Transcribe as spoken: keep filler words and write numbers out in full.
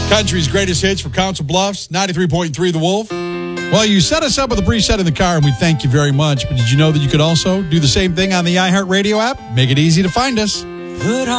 Country's greatest hits for Council Bluffs, ninety-three point three The Wolf. Well, you set us up with a preset in the car, and we thank you very much. But did you know that you could also do the same thing on the iHeartRadio app? Make it easy to find us. Put